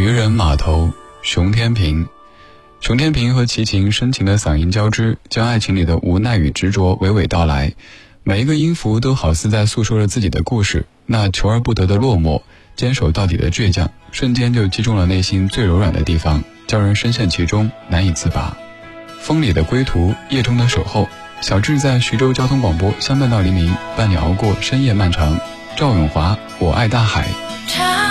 渔人码头，熊天平。熊天平和齐秦深情的嗓音交织，将爱情里的无奈与执着娓娓道来。每一个音符都好似在诉说着自己的故事，那求而不得的落寞，坚守到底的倔强，瞬间就击中了内心最柔软的地方，叫人深陷其中难以自拔。风里的归途，夜中的守候，小智在徐州交通广播相伴到黎明，伴你熬过深夜漫长。赵咏华，我爱大海。